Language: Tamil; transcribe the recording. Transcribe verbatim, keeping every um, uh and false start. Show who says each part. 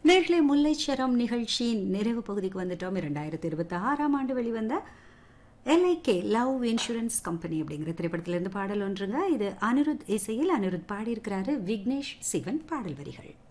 Speaker 1: நேர்களே, முல்லைச்சரம் நிகழ்ச்சியின் நிறைவு பகுதிக்கு வந்துட்டோம். இரண்டாயிரத்தி இருபத்தி ஆறாம் ஆண்டு வெளிவந்த எல்ஐகே லவ் இன்சூரன்ஸ் கம்பெனி அப்படிங்கிற திரைப்படத்திலிருந்து பாடல் ஒன்றுங்க. இது அனிருத் இசையில் அனிருத் பாடியிருக்கிறாரு. விக்னேஷ் சிவன் பாடல் வரிகள்.